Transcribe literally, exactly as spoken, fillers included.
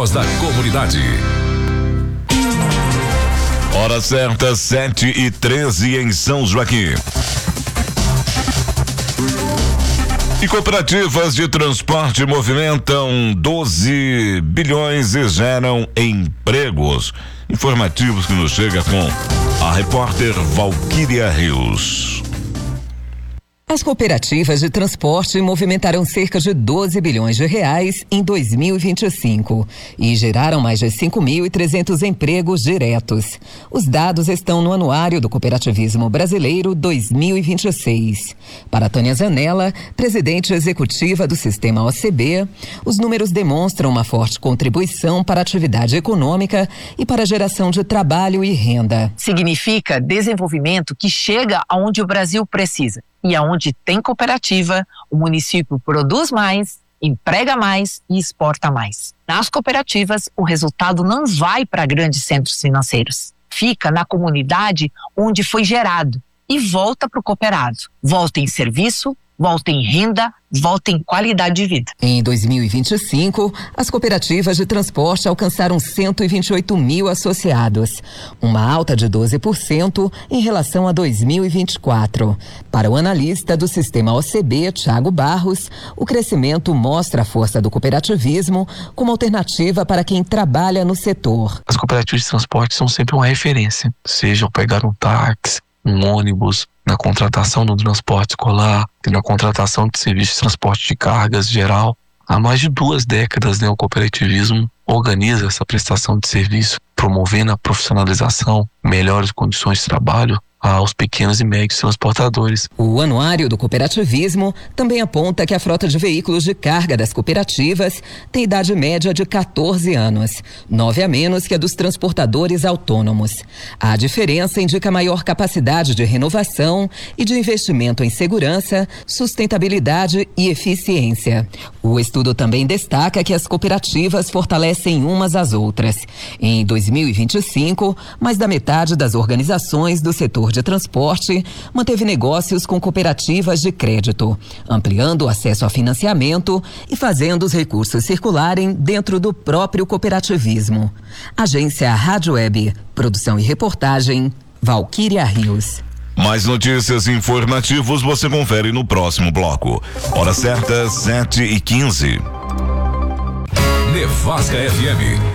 voz da comunidade. Hora certa, sete e treze em São Joaquim. E cooperativas de transporte movimentam doze bilhões e geram empregos. Informativos que nos chega com a repórter Valquíria Rios. As cooperativas de transporte movimentaram cerca de doze bilhões de reais em dois mil e vinte e cinco e geraram mais de cinco mil e trezentos empregos diretos. Os dados estão no Anuário do Cooperativismo Brasileiro dois mil e vinte e seis. Para Tânia Zanella, presidente executiva do Sistema O C B, os números demonstram uma forte contribuição para a atividade econômica e para a geração de trabalho e renda. Significa desenvolvimento que chega aonde o Brasil precisa. E aonde tem cooperativa, o município produz mais, emprega mais e exporta mais. Nas cooperativas, o resultado não vai para grandes centros financeiros. Fica na comunidade onde foi gerado e volta para o cooperado. Volta em serviço, volta em renda, volta em qualidade de vida. Em dois mil e vinte e cinco, as cooperativas de transporte alcançaram cento e vinte e oito mil associados, uma alta de doze por cento em relação a dois mil e vinte e quatro. Para o analista do Sistema O C B, Thiago Barros, o crescimento mostra a força do cooperativismo como alternativa para quem trabalha no setor. As cooperativas de transporte são sempre uma referência, seja pegar um táxi, um ônibus, na contratação do transporte escolar e na contratação de serviços de transporte de cargas geral. Há mais de duas décadas, né, o cooperativismo organiza essa prestação de serviço, promovendo a profissionalização, melhores condições de trabalho aos pequenos e médios transportadores. O Anuário do Cooperativismo também aponta que a frota de veículos de carga das cooperativas tem idade média de quatorze anos, nove a menos que a dos transportadores autônomos. A diferença indica maior capacidade de renovação e de investimento em segurança, sustentabilidade e eficiência. O estudo também destaca que as cooperativas fortalecem umas às outras. Em dois mil e vinte e cinco, mais da metade das organizações do setor de transporte manteve negócios com cooperativas de crédito, ampliando o acesso a financiamento e fazendo os recursos circularem dentro do próprio cooperativismo. Agência Rádio Web, produção e reportagem, Valquíria Rios. Mais notícias e informativos você confere no próximo bloco. Hora certa, sete e quinze. Nevasca F M.